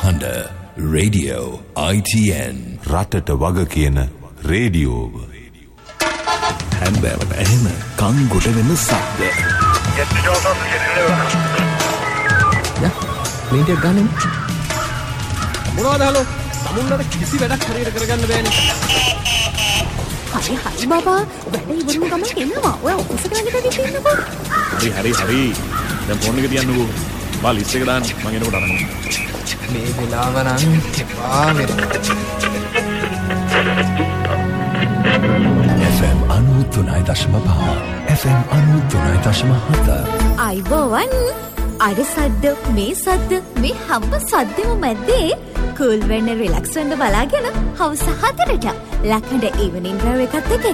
හඬ radio ITN රටට වග කියන රේඩියෝව. හැන්දෑවට ඇහෙන කන් ගොඩ වෙන සද්ද. ප්ලේන්ටියක් ගන්න. මොනවද හලෝ? සමුන්නට කිසි වැඩක් හරියට කරගන්න බෑනේ. හරි බබා. වැඩ ඉවරුම ගමන් එනවා. ඔය ඔෆිස් එකට ළඟට ගිහින්නකෝ. හරි. දැන් ෆෝන් එක තියන්නකෝ. බා ලිස්ට් එක දාන්න. මම එනකොට අරන්. මේ වෙලාව නම් එපා වෙනවා. FM 93.5 FM 93.7 අයිබෝවන් අර සද්ද මේ සද්ද මේ හැම සද්දෙම මැද්දේ කූල් වෙන්න රිලැක්ස් වෙන්න බලාගෙන හවස 4ට ලක්හඬ ඉවනිං ඩ්‍රයිව් එකත් එක්ක